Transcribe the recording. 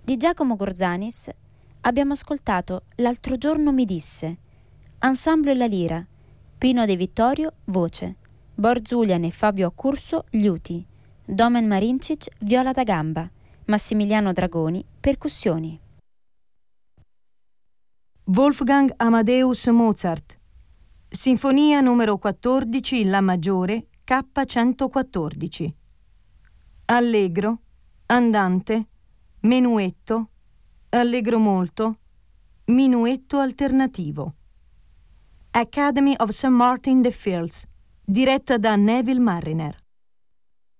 Di Giacomo Gorzanis abbiamo ascoltato L'altro giorno mi disse, Ensemble La Lira, Pino De Vittorio, voce, Bor Zulian e Fabio Accurso, liuti, Domen Marincic, viola da gamba, Massimiliano Dragoni, percussioni. Wolfgang Amadeus Mozart, Sinfonia numero 14 in La maggiore, K114. Allegro, andante, menuetto, allegro molto, minuetto alternativo. Academy of St. Martin-de-Fields, diretta da Neville Marriner.